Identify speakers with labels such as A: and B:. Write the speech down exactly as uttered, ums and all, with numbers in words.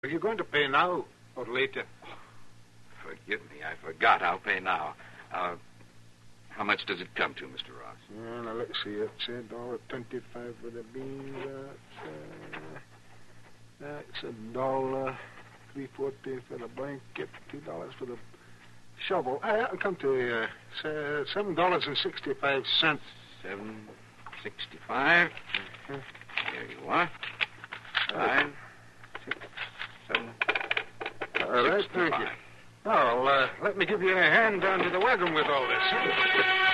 A: Are you going to pay now or later?
B: Forgive me, I forgot. I'll pay now. Uh, how much does it come to, Mister Ross?
A: Yeah, now, let's see. It's a dollar twenty-five for the beans. That's, uh, that's a dollar three forty for the blanket. Two dollars for the shovel. Uh, that'll come to uh, seven dollars and sixty-five cents.
B: Seven sixty-five.
A: Uh-huh.
B: Here you are. Five, six, seven.
A: All right, thank you. Well, uh, let me give you a hand down to the wagon with all this.